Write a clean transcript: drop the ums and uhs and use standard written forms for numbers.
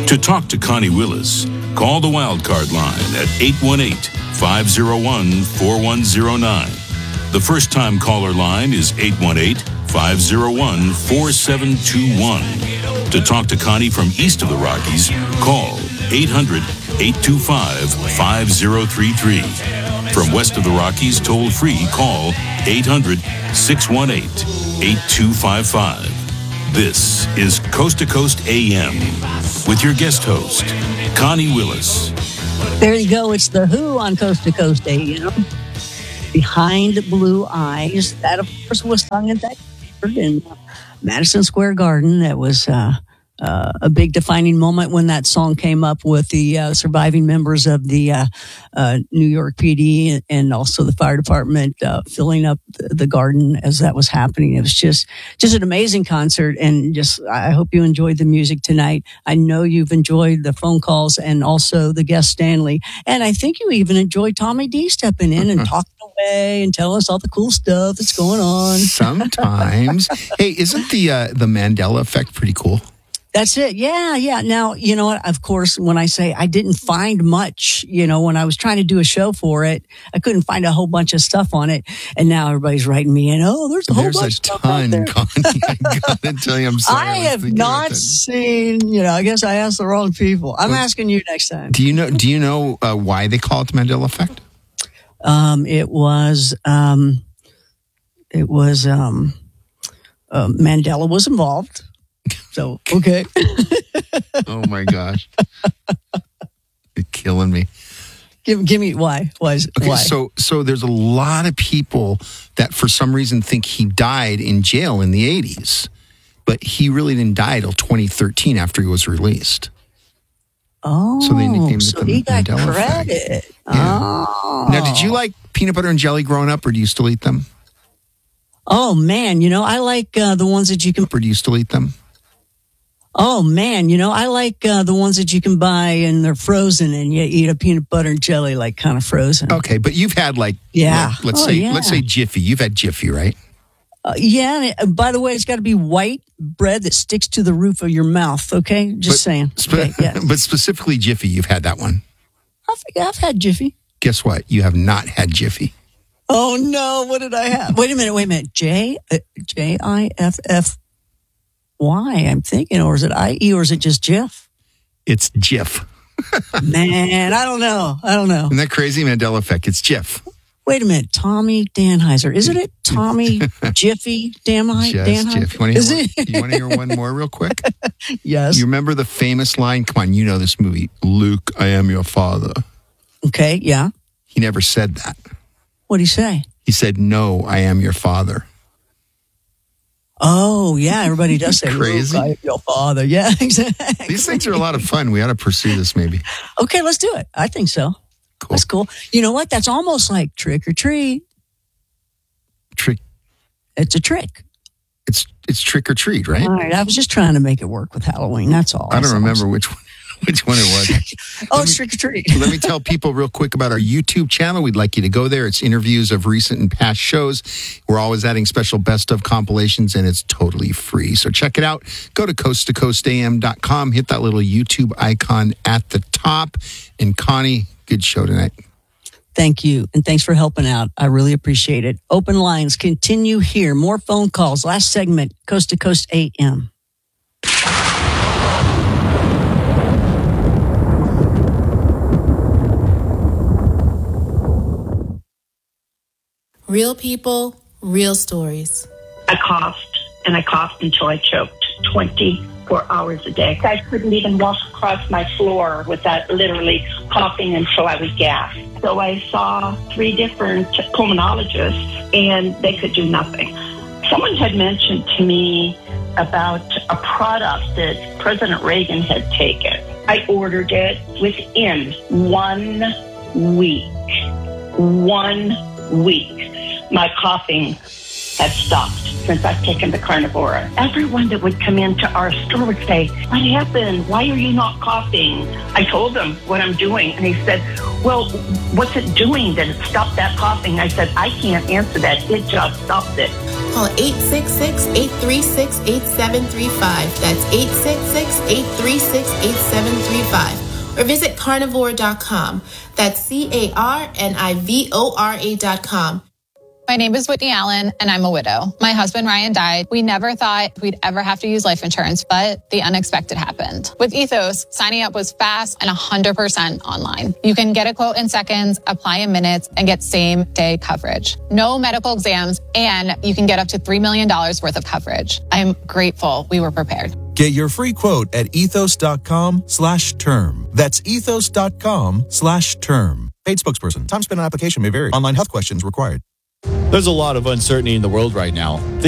To talk to Connie Willis, call the Wildcard line at 818-501-4109. The first-time caller line is 818-501-4721. To talk to Connie from east of the Rockies, call 800-825-5033. From west of the Rockies, toll-free, call 800-618-8255. This is Coast to Coast AM with your guest host, Connie Willis. There you go. It's The Who on Coast to Coast AM. Behind Blue Eyes. That, of course, was sung in that in Madison Square Garden. That was a big defining moment when that song came up with the surviving members of the New York PD and also the fire department filling up the garden as that was happening. It was just an amazing concert, and I hope you enjoyed the music tonight. I know you've enjoyed the phone calls and also the guest Stanley, and I think you even enjoyed Tommy D stepping in and talking away and telling us all the cool stuff that's going on. Sometimes. Hey, isn't the Mandela effect pretty cool? That's it. Yeah. Now, you know what? Of course, when I say I didn't find much, when I was trying to do a show for it, I couldn't find a whole bunch of stuff on it. And now everybody's writing me in, there's a whole bunch of stuff out there. Connie, I gotta tell you, I'm sorry. I have not seen, I guess I asked the wrong people. I'm asking you next time. Do you know why they call it the Mandela effect? Mandela was involved. So, okay. Oh my gosh. You're killing me. Give me why? Why? So there's a lot of people that for some reason think he died in jail in the 80s, but he really didn't die till 2013 after he was released. Oh, so they nicknamed it the he got Mandela credit. Effect. Yeah. Oh. Now, did you like peanut butter and jelly growing up, or do you still eat them? Oh man, I like the ones that you can. Or do you still eat them? Oh man, I like the ones that you can buy and they're frozen, and you eat a peanut butter and jelly like kind of frozen. Okay, but you've had let's say Jiffy. You've had Jiffy, right? Yeah. And by the way, it's got to be white bread that sticks to the roof of your mouth. Okay, saying. Okay, yeah. But specifically Jiffy, you've had that one. I've had Jiffy. Guess what? You have not had Jiffy. Oh no! What did I have? Wait a minute. Jiff. Why? I'm thinking, or is it IE, or is it just Jif? It's Jif. Man, I don't know. Isn't that crazy? Mandela effect. It's Jif. Wait a minute. Tommy Danheiser. Isn't it Tommy Jiffy Danheiser? Jif. You want to hear one more real quick? Yes. You remember the famous line? Come on, you know this movie. Luke, I am your father. Okay, yeah. He never said that. What'd he say? He said, no, I am your father. Oh, yeah, everybody does say, crazy. Luke, your father. Yeah, exactly. These things are a lot of fun. We ought to pursue this maybe. Okay, let's do it. I think so. Cool. That's cool. You know what? That's almost like trick or treat. Trick. It's a trick. It's trick or treat, right? All right, I was just trying to make it work with Halloween. That's all. I don't remember which one it was. It's trick or treat. Let me tell people real quick about our YouTube channel. We'd like you to go there. It's interviews of recent and past shows. We're always adding special best of compilations, and it's totally free. So check it out. Go to coasttocoastam.com. Hit that little YouTube icon at the top. And Connie, good show tonight. Thank you. And thanks for helping out. I really appreciate it. Open lines continue here. More phone calls. Last segment, Coast to Coast AM. Real people, real stories. I coughed until I choked 24 hours a day. I couldn't even walk across my floor without literally coughing until I would gasp. So I saw 3 different pulmonologists, and they could do nothing. Someone had mentioned to me about a product that President Reagan had taken. I ordered it within 1 week. 1 week. My coughing had stopped since I've taken the Carnivora. Everyone that would come into our store would say, what happened? Why are you not coughing? I told them what I'm doing. And he said, well, what's it doing that it stopped that coughing? I said, I can't answer that. It just stopped it. call 866-836-8735. That's 866-836-8735. Or visit carnivore.com. That's carnivora.com. My name is Whitney Allen, and I'm a widow. My husband, Ryan, died. We never thought we'd ever have to use life insurance, but the unexpected happened. With Ethos, signing up was fast and 100% online. You can get a quote in seconds, apply in minutes, and get same-day coverage. No medical exams, and you can get up to $3 million worth of coverage. I'm grateful we were prepared. Get your free quote at ethos.com/term. That's ethos.com/term. Paid spokesperson. Time spent on application may vary. Online health questions required. There's a lot of uncertainty in the world right now.